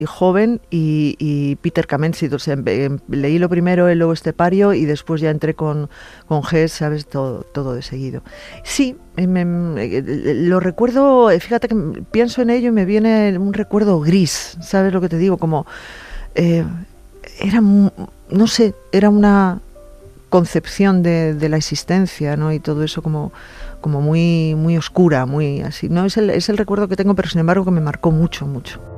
joven y Peter Kamenskih, o sea, leí lo primero el Lobo Estepario y después ya entré con Hess, ¿sabes? Todo de seguido. Sí, lo recuerdo, fíjate que pienso en ello y me viene un recuerdo gris, ¿sabes lo que te digo? Como, no sé, era una concepción de la existencia, ¿no? Y todo eso como muy, muy oscura, muy así. No es el recuerdo que tengo, pero sin embargo que me marcó mucho, mucho.